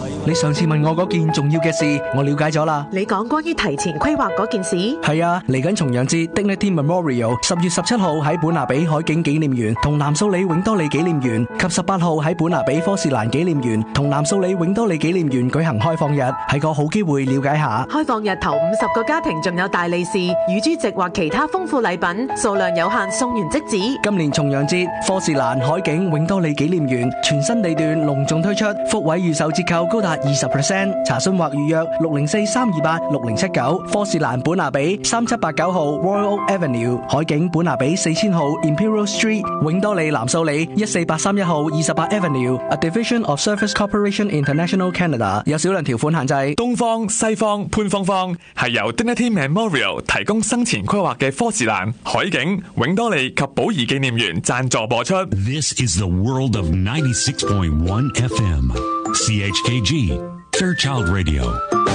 你上次問我嗰件重要嘅事，我了解咗啦。 你講關於提前規劃嗰件事？ 係啊，嚟緊重陽節 Dignity Memorial 10月17號喺本拿比海景紀念園同南素里永多里紀念園及18號喺本拿比科士蘭紀念園同南素里永多里紀念園舉行開放日，係個好機會了解下。 開放日頭50個家庭仲有大利是、乳豬席或其他豐富禮品，數量有限，送完即止。 今年重陽節科士蘭海景永多里紀念園全新地段隆重推出，福位預售折扣高達20%，查詢或預約604-328-6079，科士蘭本拿比3789號 Royal Oak Avenue， 海景本拿比4000號 Imperial Street， 永多里南素里14831號28 Avenue，A Division of Service Corporation International Canada， 有少量條款限制。 東方、西方、潘芳芳係由 Dignity Memorial 提供生前規劃嘅科士蘭、海景、永多里及寶儀紀念園贊助播出。 This is the world of 96.1 FM. CHKG, Fairchild Radio.